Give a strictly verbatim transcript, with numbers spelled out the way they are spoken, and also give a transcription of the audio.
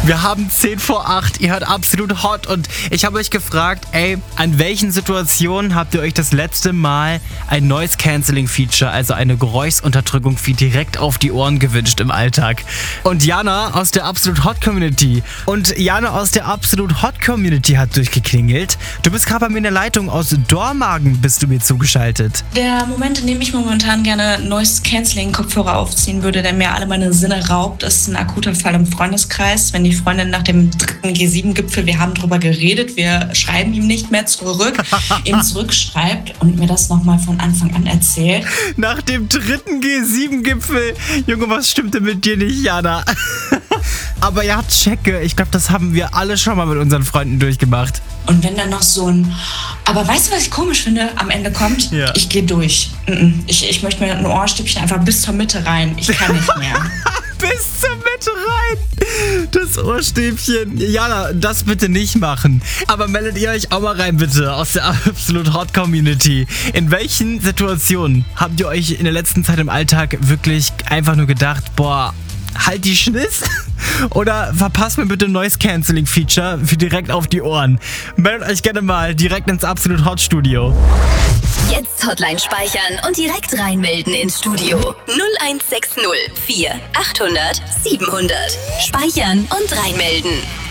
Wir haben zehn vor acht, ihr hört Absolut Hot und ich habe euch gefragt, ey, an welchen Situationen habt ihr euch das letzte Mal ein Noise-Canceling-Feature, also eine Geräuschsunterdrückung wie direkt auf die Ohren gewünscht im Alltag? Und Jana aus der Absolut Hot Community. Und Jana aus der Absolut Hot Community hat durchgeklingelt. Du bist gerade bei mir in der Leitung, aus Dormagen bist du mir zugeschaltet. Der Moment, in dem ich momentan gerne Noise-Canceling-Kopfhörer aufziehen würde, der mir alle meine Sinne raubt, ist ein akuter Fall im Freundeskreis, wenn die Freundin nach dem dritten G sieben Gipfel, wir haben drüber geredet, wir schreiben ihm nicht mehr zurück, ihm zurückschreibt und mir das nochmal von Anfang an erzählt. Nach dem dritten G sieben Gipfel, Junge, was stimmt denn mit dir nicht, Jana? Aber ja, checke, ich glaube, das haben wir alle schon mal mit unseren Freunden durchgemacht. Und wenn dann noch so ein, aber weißt du, was ich komisch finde, am Ende kommt? Ja. Ich gehe durch. Ich, ich möchte mir ein Ohrstübchen einfach bis zur Mitte rein. Ich kann nicht mehr. Bis zur Mitte rein. Das Ohrstäbchen. Jana, das bitte nicht machen. Aber meldet ihr euch auch mal rein, bitte, aus der Absolut Hot Community. In welchen Situationen habt ihr euch in der letzten Zeit im Alltag wirklich einfach nur gedacht, boah, halt die Schniss? Oder verpasst mir bitte ein Noise-Canceling-Feature für direkt auf die Ohren. Meldet euch gerne mal direkt ins Absolut Hot Studio. Jetzt Hotline speichern und direkt reinmelden ins Studio. null eins sechs null vier achthundert siebenhundert. Speichern und reinmelden.